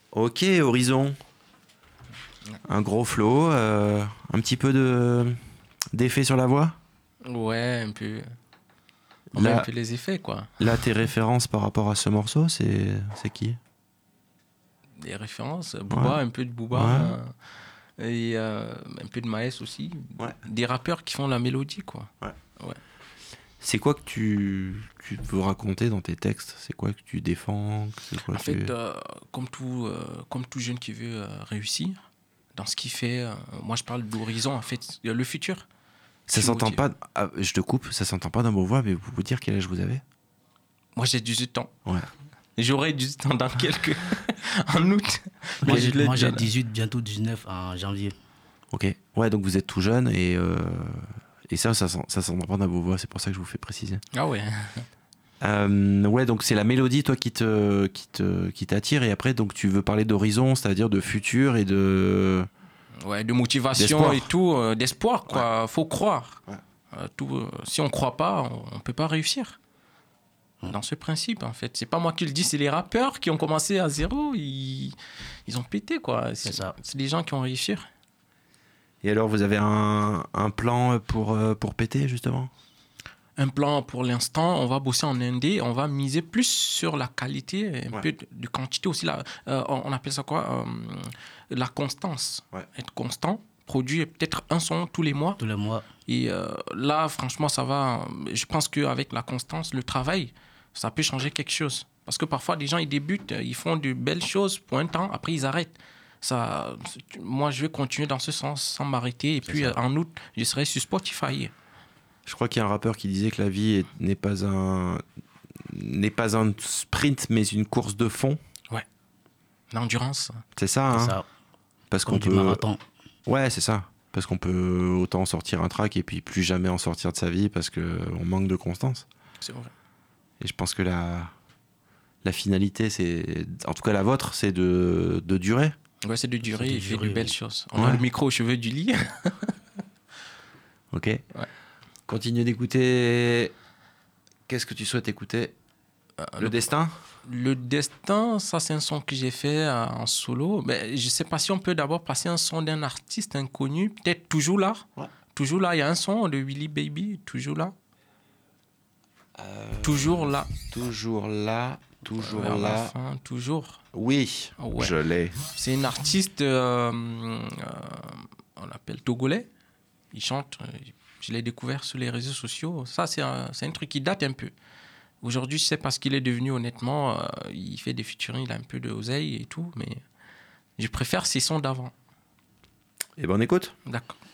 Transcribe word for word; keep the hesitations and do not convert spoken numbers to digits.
Ok, Horizon. Un gros flow, euh, un petit peu de d'effet sur la voix. Ouais, un peu. On Là, met un peu les effets, quoi. là, tes références par rapport à ce morceau, c'est, c'est qui? Des références. Booba, Ouais. un peu de Booba. Ouais. euh, et euh, un peu de Maes aussi. Ouais. Des rappeurs qui font la mélodie, quoi. Ouais. Ouais. C'est quoi que tu, tu veux raconter dans tes textes? C'est quoi que tu défends? C'est quoi En que fait, tu... euh, comme, tout, euh, comme tout jeune qui veut euh, réussir, dans ce qu'il fait, euh, moi je parle d'horizon, en fait, le futur. Ça qui s'entend motive. pas... Ah, je te coupe, ça s'entend pas dans vos voix, mais vous pouvez dire quel âge vous avez? Moi j'ai dix-huit ans. Ouais. J'aurai dix-huit ans dans quelques... en août. Moi, Mais j'ai, je l'ai moi, déjà j'ai là. dix-huit, bientôt dix-neuf en janvier. Ok. Ouais, donc vous êtes tout jeune et... Euh... Et ça, ça, s'en- ça s'entend pas dans vos voix, c'est pour ça que je vous fais préciser. Ah ouais. Euh, ouais, donc c'est la mélodie, toi, qui te, qui te, qui t'attire, et après, donc tu veux parler d'horizon, c'est-à-dire de futur et de... Ouais, de motivation D'espoir. et tout, euh, d'espoir, quoi. Faut croire. Ouais. Euh, tout, euh, si on croit pas, on, on peut pas réussir. Dans ce principe, en fait. C'est pas moi qui le dis, c'est les rappeurs qui ont commencé à zéro. Ils, ils ont pété, quoi. C'est ça. C'est des gens qui ont réussi. Et alors, vous avez un, un plan pour, euh, pour péter, justement? Un plan pour l'instant, on va bosser en indé, on va miser plus sur la qualité, un Ouais. peu de, de quantité aussi. La, euh, on on appelle ça quoi euh, la constance. Ouais. Être constant, produire peut-être un son tous les mois. Tous les mois. Et euh, là, franchement, ça va. Je pense qu'avec la constance, le travail, ça peut changer quelque chose. Parce que parfois, des gens, ils débutent, ils font de belles choses pour un temps, après, ils arrêtent. Ça, moi, je vais continuer dans ce sens, sans m'arrêter. Et C'est puis, ça. euh, en août, je serai sur Spotify. Je crois qu'il y a un rappeur qui disait que la vie est- n'est pas un... n'est pas un sprint, mais une course de fond. L'endurance. C'est ça, hein? C'est ça. Parce Comme qu'on du peut... marathon. Ouais, c'est ça. Parce qu'on peut autant sortir un track et puis plus jamais en sortir de sa vie parce qu'on manque de constance. C'est vrai. Et je pense que la, la finalité, c'est, en tout cas la vôtre, c'est de, de durer. Ouais, c'est de durer C'est de et faire de durer, belles oui. choses. On Ouais. a le micro aux cheveux du lit. Ok. Continuez d'écouter. Qu'est-ce que tu souhaites écouter? Le destin? Le destin, ça c'est un son que j'ai fait euh, en solo. Mais je sais pas si on peut d'abord passer un son d'un artiste inconnu, peut-être toujours là. Ouais. Toujours là, il y a un son de Willy Baby, toujours là. Toujours là. Toujours là. Toujours Vers la là. fin, toujours. Oui, Ouais. je l'ai. C'est une artiste, euh, euh, on l'appelle Togolais. Il chante, euh, je l'ai découvert sur les réseaux sociaux. Ça, c'est un, c'est un truc qui date un peu. Aujourd'hui, je sais pas ce qu'il est devenu, honnêtement. Euh, il fait des featuring, il a un peu de oseille et tout, mais je préfère ses sons d'avant. Et ben on écoute. D'accord.